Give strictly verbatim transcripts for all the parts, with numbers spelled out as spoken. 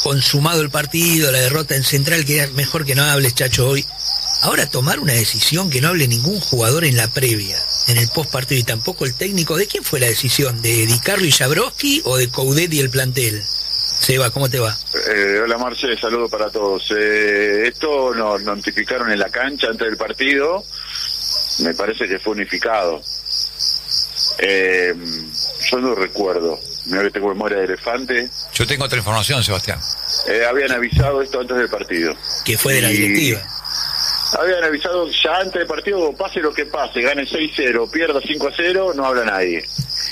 consumado el partido, la derrota en Central, que era mejor que no hables, Chacho, hoy. Ahora tomar una decisión que no hable ningún jugador en la previa, en el post partido, y tampoco el técnico. ¿De quién fue la decisión? ¿De Di Carlo y Jabrowski o de Coudet y el plantel? Seba, ¿cómo te va? Eh, hola Marce, saludo para todos. Eh, esto nos notificaron en la cancha antes del partido, me parece que fue unificado. Eh, yo no recuerdo, mira que tengo memoria de elefante. Yo tengo otra información, Sebastián. Eh, habían avisado esto antes del partido. Que fue de la directiva. Habían avisado ya antes del partido, pase lo que pase, gane seis cero, pierda cinco a cero, no habla nadie.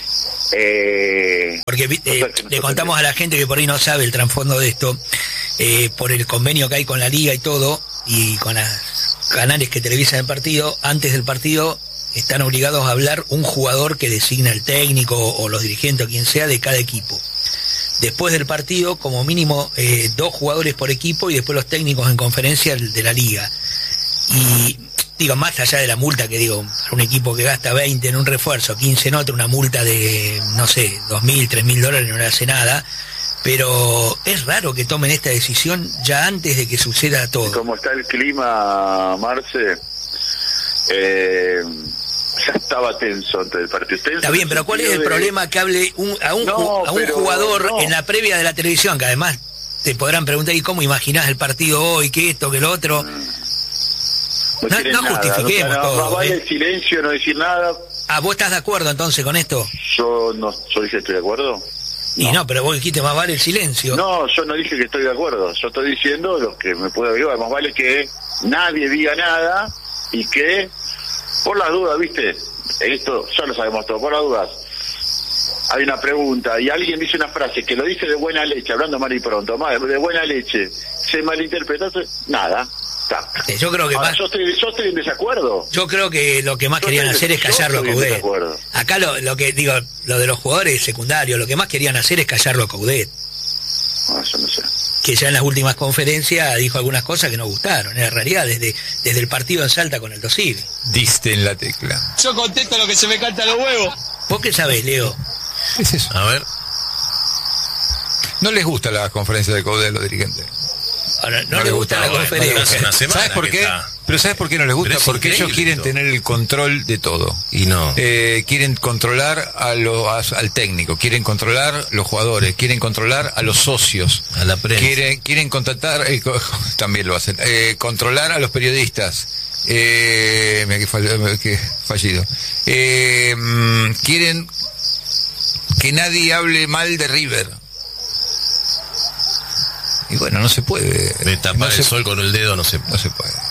Eh, Porque eh, no sé, no le contamos a la gente que por ahí no sabe el trasfondo de esto, eh, por el convenio que hay con la liga y todo, y con los canales que televisan el partido, antes del partido están obligados a hablar un jugador que designa el técnico o los dirigentes o quien sea de cada equipo. Después del partido, como mínimo, eh, dos jugadores por equipo y después los técnicos en conferencia de la liga. Y digo, más allá de la multa, que digo, para un equipo que gasta veinte en un refuerzo, quince en otro, una multa de, no sé, dos mil, tres mil dólares no le hace nada, pero es raro que tomen esta decisión ya antes de que suceda todo. Como está el clima, Marce, eh, ya estaba tenso antes del partido. Tenso está bien, pero ¿cuál es el de... problema que hable un, a un, no, a un pero, jugador no. en la previa de la televisión, que además te podrán preguntar, ¿y cómo imaginás el partido hoy? ¿Qué esto, qué lo otro? Mm. No, no, no nada, justifiquemos no, todo. Más vale ¿eh? el silencio, no decir nada. Ah, ¿vos estás de acuerdo entonces con esto? Yo no, yo dije estoy de acuerdo. Y no, no pero vos dijiste más vale el silencio. No, yo no dije que estoy de acuerdo. Yo estoy diciendo lo que me puede averiguar. Más vale que nadie diga nada y que, por las dudas, ¿viste? Esto ya lo sabemos todo, por las dudas. Hay una pregunta y alguien dice una frase que lo dice de buena leche, hablando mal y pronto, mal, de buena leche. Se malinterpreta, nada. Yo creo que Ahora, más... yo, estoy, yo estoy en desacuerdo. Yo creo que lo que más yo querían hacer es callarlo a Coudet. Acá lo, lo que digo, lo de los jugadores secundarios, lo que más querían hacer es callarlo a Coudet. No, eso no sé. Que ya en las últimas conferencias dijo algunas cosas que no gustaron. En realidad, desde, desde el partido en Salta con el Dosivi. Diste en la tecla. Yo contesto lo que se me canta a los huevos. ¿Vos qué sabés, Leo? ¿Qué es eso? A ver. No les gusta la conferencia de Coudet a los dirigentes. Ahora, no, no les gusta, gusta la conferencia. Una ¿Sabes por qué? Está... Pero ¿sabes por qué no les gusta? Porque ellos quieren esto. tener el control de todo. Y no. Eh, quieren controlar a lo, a, al técnico, quieren controlar los jugadores, quieren controlar a los socios. A la prensa. Quieren, quieren contratar, eh, también lo hacen, eh, controlar a los periodistas. Eh, mira que, fall, que fallido. Eh, quieren que nadie hable mal de River. Y bueno, no se puede. De tapar no el se, sol con el dedo no se, no se puede.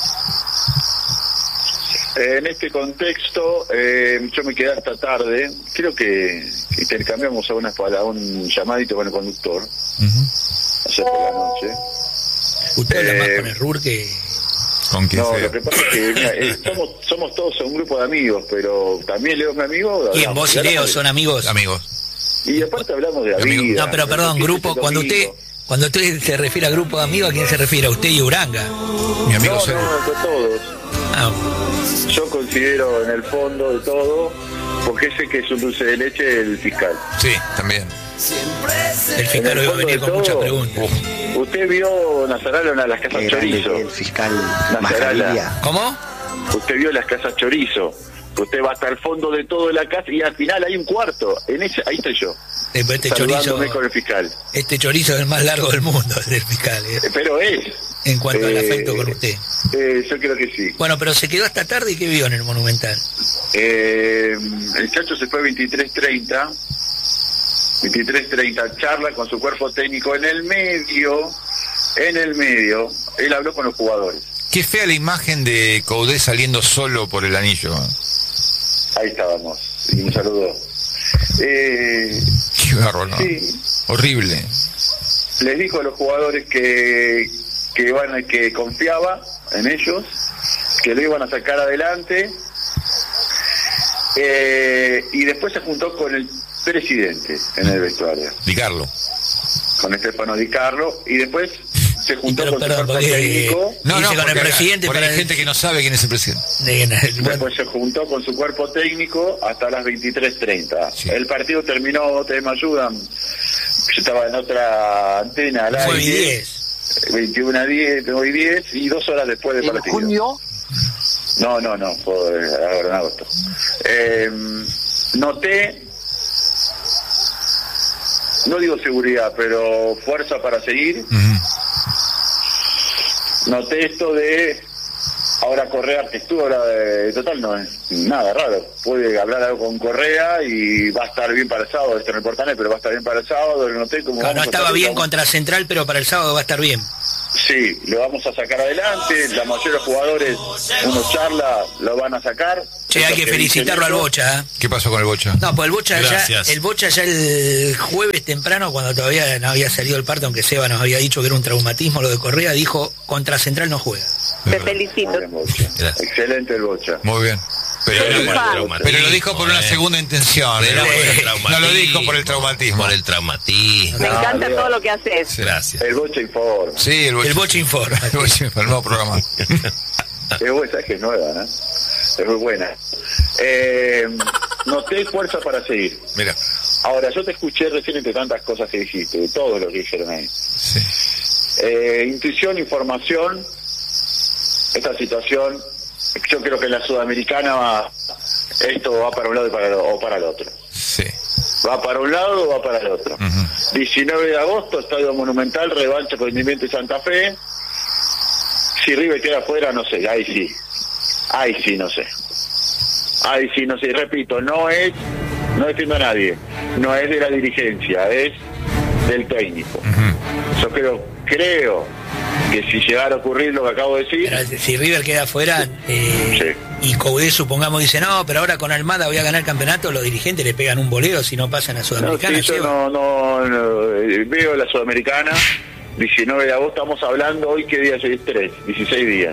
En este contexto, eh, yo me quedé hasta tarde. Creo que, que intercambiamos a una, para un llamadito con el conductor. Uh-huh. Ayer por la noche. Usted habla eh, más con el R U R que... Con quien no, sea. lo que pasa es que mira, eh, somos, somos todos un grupo de amigos, pero también Leo es mi amigo. ¿Quién? ¿Vos y Leo son amigos? Amigos. Y aparte hablamos de la vida. No, pero perdón, grupo, cuando usted... Cuando usted se refiere a grupo de amigos, ¿a quién se refiere? ¿A usted y Uranga? Mi amigo no, Sergio. no, con todos. Ah. Yo considero en el fondo de todo, porque sé que es un dulce de leche el fiscal. Sí, también. El fiscal hoy va a venir con todo, muchas preguntas. Uf. ¿Usted vio Nazarala en las casas Chorizo? El fiscal Nazarala. ¿Cómo? Usted vio las casas Chorizo. Usted va hasta el fondo de todo de la casa y al final hay un cuarto. En ese, ahí estoy yo. Este chorizo, con el fiscal. Este chorizo es el más largo del mundo, es del fiscal. ¿eh? Pero es. En cuanto eh, al afecto con usted. Eh, yo creo que sí. Bueno, pero se quedó hasta tarde y ¿qué vio en el Monumental? Eh, el Chacho se fue veintitrés treinta. veintitrés treinta, charla con su cuerpo técnico en el medio. En el medio. Él habló con los jugadores. Qué fea la imagen de Coudet saliendo solo por el anillo. Ahí estábamos. Y me saludó. Eh, Qué barro, ¿no? Sí. Horrible. Les dijo a los jugadores que que iban que confiaba en ellos, que lo iban a sacar adelante, eh, y después se juntó con el presidente en el vestuario. Di Carlo. Con Estefano Di Carlo, y después se juntó pero, con perdón, su cuerpo técnico. No, no, con el presidente. Porque para hay gente que no sabe quién es el presidente. Después se juntó con su cuerpo técnico hasta las veintitrés treinta. Sí. El partido terminó, ustedes me ayudan, yo estaba en otra antena al Fue aire, diez. veintiuno a diez, me voy diez y dos horas después del ¿En partido. junio? No, no, no, fue ahora en agosto. Eh, noté, no digo seguridad, pero fuerza para seguir. Uh-huh. Noté esto de ahora Correa, que estuvo ahora de total, no es nada raro. Puede hablar algo con Correa y va a estar bien para el sábado, este no importa nada, pero va a estar bien para el sábado. Lo noté como No, no estaba bien vamos... contra Central, pero para el sábado va a estar bien. Sí, lo vamos a sacar adelante. La mayoría de los jugadores, uno charla, lo van a sacar. Che, hay que felicitarlo al Bocha. ¿eh? ¿Qué pasó con el Bocha? No, pues el Bocha ya, Gracias. el Bocha ya el jueves temprano, cuando todavía no había salido el parte, aunque Seba nos había dicho que era un traumatismo lo de Correa, dijo, contra Central no juega. Te felicito. Muy bien, Bocha. Gracias. Excelente el Bocha. Muy bien. Pero, Sí, lo, bueno, traumatismo, pero lo dijo por una eh. segunda intención. Pero ¿eh? por el No traumatismo. lo dijo por el traumatismo. Por el traumatismo. Me Ah, encanta bien. todo lo que haces. Gracias. El Bocha informa. Sí, el Bocha. El Bocha informa. El Bocha, el nuevo programa. Es buena, es que es nueva, ¿eh? Es muy buena. Eh, noté fuerza para seguir. Mira. Ahora, yo te escuché recién entre tantas cosas que dijiste, de todo lo que dijeron ahí. Sí. Eh, intuición, información, esta situación, yo creo que en la Sudamericana va, esto va para un lado y para el, o para el otro. Sí. Va para un lado o va para el otro. Ujú. diecinueve de agosto, Estadio Monumental, revancha con Independiente y Santa Fe. Si River queda afuera, no sé, ahí sí. Ahí sí, no sé. Ahí sí, no sé. Y repito, no es, no defiendo a nadie, no es de la dirigencia, es del técnico. Ujú. Yo creo, creo que si llegara a ocurrir lo que acabo de decir, Pero si River queda afuera eh, y Coudet, supongamos, dice, no, pero ahora con Almada voy a ganar el campeonato, los dirigentes le pegan un bolero si no pasan a no, Sudamericana. sí, yo Seba. no, no, no, eh, veo la Sudamericana, diecinueve de agosto, estamos hablando hoy, ¿qué día es? tres, dieciséis días.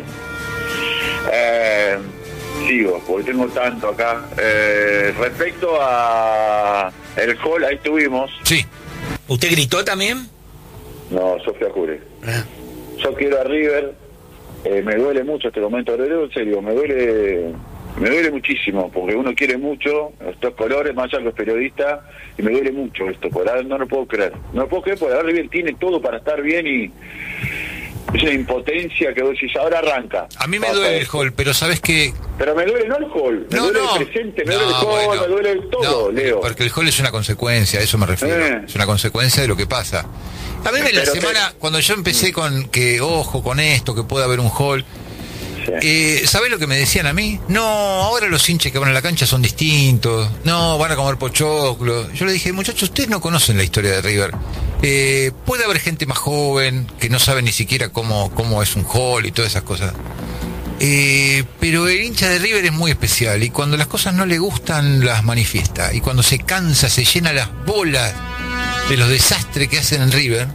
Eh, sigo, porque tengo tanto acá. Eh, respecto a el hall, ahí estuvimos. Sí. ¿Usted gritó también? No, Sofía Cure. Ah. Yo quiero a River, eh, me duele mucho este momento, lo digo en serio, me duele, me duele muchísimo, porque uno quiere mucho estos colores, más allá que los periodistas, y me duele mucho esto, por ahora no lo puedo creer. No lo puedo creer porque ahora River tiene todo para estar bien y es una impotencia que vos decís, ahora arranca. A mí me Pasa duele el esto. hall, pero ¿sabes qué? Pero me duele no el hall, me No, duele no. el presente, me No, duele el hall, bueno. me duele todo, No, Leo. porque el hall es una consecuencia, a eso me refiero. Eh. Es una consecuencia de lo que pasa. A mí me la Pero semana, que- cuando yo empecé con que, ojo, con esto, que puede haber un hall, Sí. eh, ¿sabés lo que me decían a mí? No, ahora los hinchas que van a la cancha son distintos, no, van a comer pochoclo. Yo le dije, muchachos, ustedes no conocen la historia de River. Eh, puede haber gente más joven que no sabe ni siquiera cómo, cómo es un hall y todas esas cosas. Eh, pero el hincha de River es muy especial y cuando las cosas no le gustan las manifiesta y cuando se cansa, se llena las bolas de los desastres que hacen en River.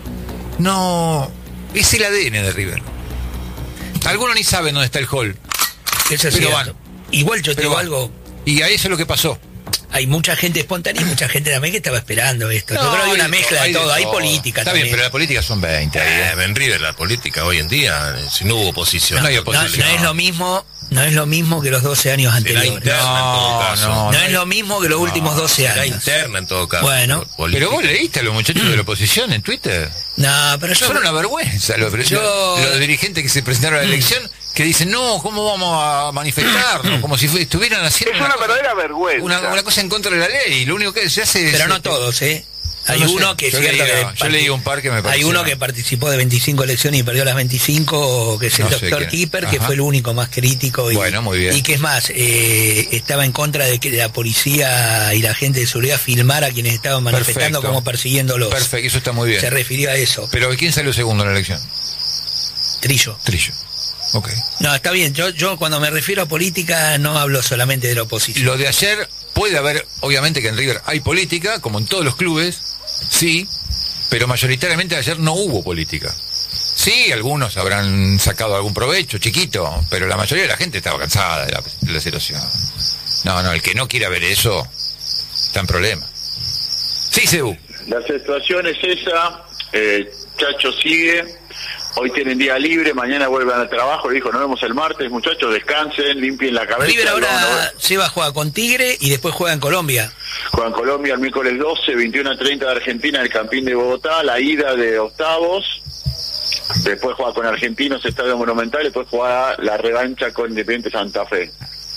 No, es el A D N de River. Algunos ni saben dónde está el hall, Eso es pero cierto. van. Igual yo te pero digo van. algo, Y ahí eso es lo que pasó. hay mucha gente espontánea y mucha gente también que estaba esperando esto. Yo creo que hay una mezcla de todo, hay política Está también. bien, pero la política son veinte. ahí, ¿eh? Eh, en River la política hoy en día, eh, si no hubo oposición. No hay No, oposición. no es lo mismo, no es lo mismo que los doce años Será anteriores. interna en todo caso. no, No es lo mismo que los últimos doce Será años. interna en todo caso. Bueno. Política. Pero vos leíste a los muchachos de la oposición en Twitter. No, pero yo... Son una vergüenza los, Yo- los dirigentes que se presentaron a la elección que dicen, no, ¿cómo vamos a manifestarnos? Como si fu- estuvieran haciendo Es una cosa- verdadera vergüenza. una, una cosa en contra de la ley. Lo único que se hace es... Pero no este, todos, ¿eh? Hay no sé, uno que es yo cierto leí- que... yo leí un par que me Hay parecieron- uno que participó de veinticinco elecciones y perdió las veinticinco, que es el No sé doctor quién. Kipper, que Ajá. fue el único más crítico. Y, Bueno, muy bien. Y que es más, eh, estaba en contra de que la policía y la gente de seguridad filmara a quienes estaban manifestando Perfecto. como persiguiéndolos. Perfecto, eso está muy bien. Se refirió a eso. Pero ¿quién salió segundo en la elección? Trillo. Trillo. Ok. No, está bien. Yo, yo cuando me refiero a política no hablo solamente de la oposición. Lo de ayer, puede haber, obviamente que en River hay política, como en todos los clubes, sí, pero mayoritariamente ayer no hubo política. Sí, algunos habrán sacado algún provecho, chiquito, pero la mayoría de la gente estaba cansada de la, de la situación. No, no, el que no quiera ver eso, está en problema. Sí, Sebu. La situación es esa, eh, Chacho sigue, hoy tienen día libre, mañana vuelven al trabajo, le dijo, nos vemos el martes, muchachos, descansen, limpien la cabeza. River ahora no, se va a jugar con Tigre y después juega en Colombia. Juega en Colombia el miércoles doce, veintiuno a treinta de Argentina, el Campín de Bogotá, la ida de octavos, después juega con Argentinos, Estadio Monumental, después juega la revancha con Independiente Santa Fe.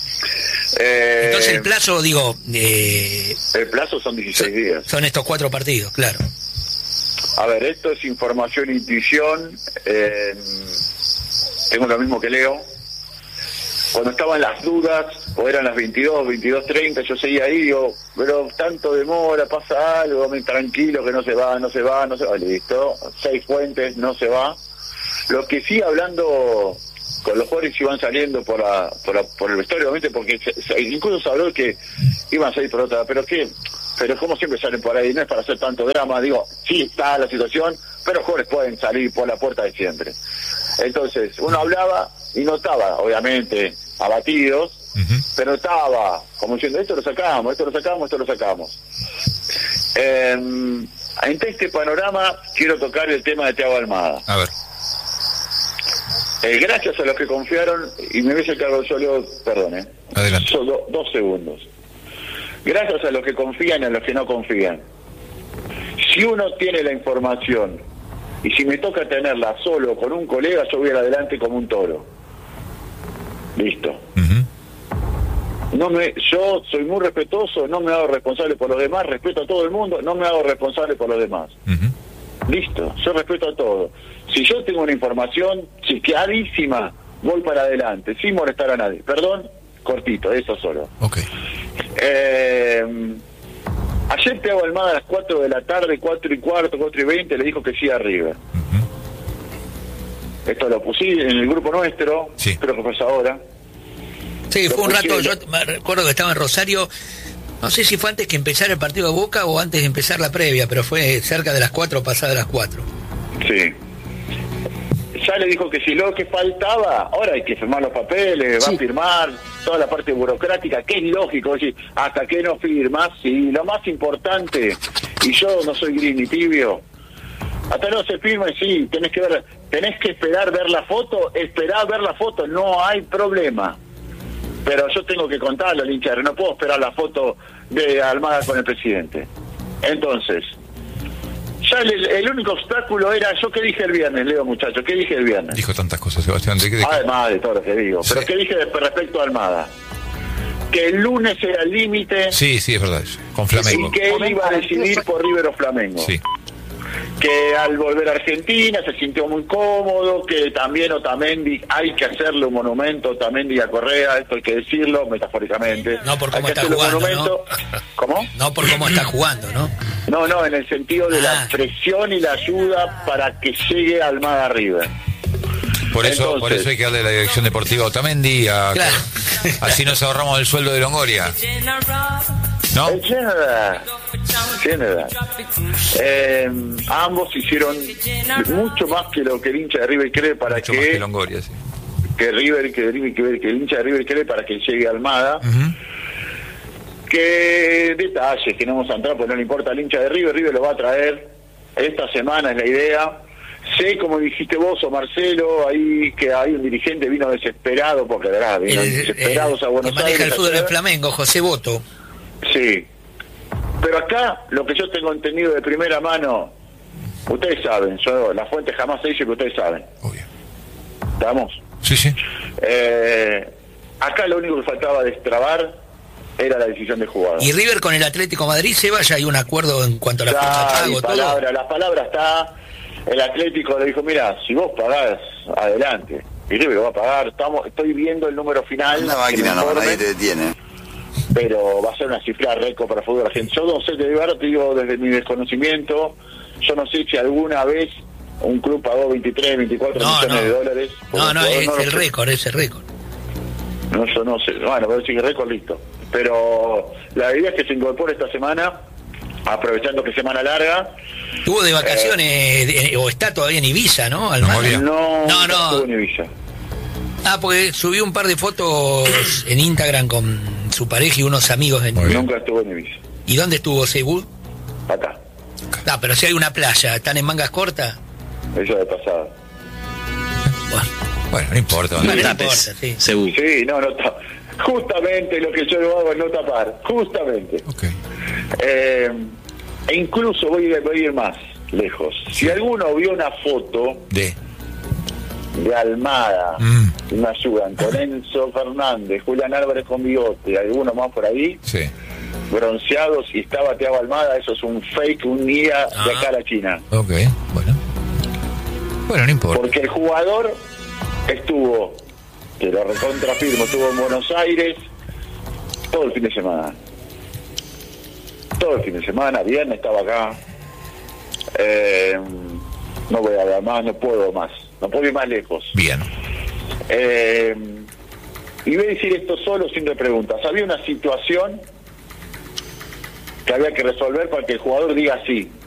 Eh, Entonces el plazo, digo... Eh, el plazo son dieciséis son, días. Son estos cuatro partidos, claro. A ver, esto es información e intuición. Eh, tengo lo mismo que Leo. Cuando estaban las dudas, o eran las veintidós, veintidós treinta, yo seguía ahí, digo, pero tanto demora, pasa algo, me tranquilo que no se va, no se va, no se va, listo. Seis fuentes, no se va. Lo que sí, hablando con los jugadores, iban saliendo por la, por, la, por el vestuario, obviamente, porque se, se, incluso se habló que iban a salir por otra, pero ¿qué? Pero como siempre salen por ahí, no es para hacer tanto drama, digo, sí está la situación, pero los jóvenes pueden salir por la puerta de siempre. Entonces, uno hablaba y notaba, obviamente, abatidos, uh-huh. pero estaba como diciendo, esto lo sacamos, esto lo sacamos, esto lo sacamos. Eh, ante este panorama, quiero tocar el tema de Thiago Almada. A ver. Eh, gracias a los que confiaron, y me ves el cargo yo, Leo, perdón, eh. Adelante. Solo dos segundos. Gracias a los que confían y a los que no confían. Si uno tiene la información y si me toca tenerla solo con un colega, yo voy adelante como un toro. Listo. Uh-huh. No me, yo soy muy respetuoso, no me hago responsable por los demás, respeto a todo el mundo, no me hago responsable por los demás. Uh-huh. Listo, yo respeto a todo. Si yo tengo una información chiqueadísima, voy para adelante, sin molestar a nadie. Perdón, cortito, eso solo. Okay. Eh, ayer Thiago Almada a las cuatro de la tarde, cuatro y cuarto, cuatro y veinte, le dijo que sí a River. Uh-huh. Esto lo puse en el grupo nuestro, sí. Creo que fue ahora. Sí, lo fue un rato, pusieron. yo me recuerdo que estaba en Rosario, no sé si fue antes que empezara el partido de Boca o antes de empezar la previa, pero fue cerca de las cuatro, pasadas las cuatro. Sí. Ya le dijo que si lo que faltaba, ahora hay que firmar los papeles, sí. Va a firmar toda la parte burocrática, que es lógico, es decir, hasta que no firmas, y lo más importante, y yo no soy gris ni tibio, hasta no se firme, sí, tenés que ver, tenés que esperar ver la foto, esperar ver la foto, no hay problema. Pero yo tengo que contarlo al hincha, no puedo esperar la foto de Almada con el presidente. Entonces, ya el, el único obstáculo era, yo qué dije el viernes, Leo, muchachos, ¿qué dije el viernes? Dijo tantas cosas, Sebastián. ¿De qué, de qué? Además de todo lo que digo. Sí. Pero ¿qué dije respecto a Almada? Que el lunes era el límite. Sí, sí, es verdad, con Flamengo. Y que él iba a decidir por River o Flamengo. Sí. Que al volver a Argentina se sintió muy cómodo, que también Otamendi, hay que hacerle un monumento, Otamendi a Correa, esto hay que decirlo metafóricamente. No por cómo hay que está jugando, monumento. ¿no? ¿Cómo? No por cómo está jugando, ¿no? No, no, en el sentido de ah. la presión y la ayuda para que llegue Almada a River. Por eso, Entonces, por eso hay que darle la dirección deportiva a Otamendi, a, claro. Así nos ahorramos el sueldo de Longoria. ¿No? Es verdad. Sí, es verdad. Eh, ambos hicieron mucho más que lo que el hincha de River cree para mucho que, más que Longoria, sí. que River, que River, que, que el hincha de River cree para que llegue Almada. Uh-huh. Que detalles que no vamos a entrar, porque no le importa al hincha de River, River lo va a traer esta semana, es la idea. Sé, como dijiste vos o Marcelo, ahí que hay un dirigente vino desesperado, porque de verdad, vino el, desesperados el, a Buenos el maneja Aires. el fútbol en Flamengo, José Boto. Sí. Pero acá, lo que yo tengo entendido de primera mano, ustedes saben, yo la fuente jamás se dice que ustedes saben. Obvio. ¿Estamos? Sí, sí. Eh, acá lo único que faltaba destrabar era la decisión de jugador. Y River con el Atlético de Madrid, se vaya, hay un acuerdo en cuanto a la fecha de pago, palabra, todo. Las palabras está, el Atlético le dijo, mira, si vos pagás, adelante. Y River lo va a pagar, estamos, estoy viendo el número final. Una máquina, no, nadie te detiene. Pero va a ser una cifra récord para el fútbol argentino. Yo no sé, de verdad te digo desde mi desconocimiento, yo no sé si alguna vez un club pagó veintitrés, veinticuatro no, millones no. de dólares. No, no, es no el récord, es el récord. No, yo no sé. Bueno, voy a decir que récord listo. Pero la idea es que se incorpore esta semana, aprovechando que semana larga. Estuvo de vacaciones, eh, o está todavía en Ibiza, ¿no? No, no, no, no. estuvo en Ibiza. Ah, porque subió un par de fotos en Instagram con su pareja y unos amigos. En... Nunca estuvo en Ibiza. ¿Y dónde estuvo Seibú? Acá. Ah, pero si hay una playa, ¿están en mangas cortas? Eso de pasada. Bueno, Bueno, no importa. Bueno, No no tapes, importa, sí. seguro. Sí, no, no ta- justamente lo que yo no hago es no tapar, justamente. Ok. Eh, e incluso voy a, voy a ir más lejos. Si alguno vio una foto De. de Almada, Mm. y me ayudan, con Enzo Fernández, Julián Álvarez con bigote, alguno más por ahí, Sí. bronceados, y estaba Thiago Almada, eso es un fake, un guía de Ah. acá a la China. Ok, bueno. Bueno, no importa. Porque el jugador estuvo, que lo recontrafirmo, estuvo en Buenos Aires todo el fin de semana. Todo el fin de semana, bien, estaba acá. Eh, no voy a hablar más, no puedo más, no puedo ir más lejos. Bien. Eh, y voy a decir esto solo sin de preguntas. Había una situación que había que resolver para que el jugador diga sí.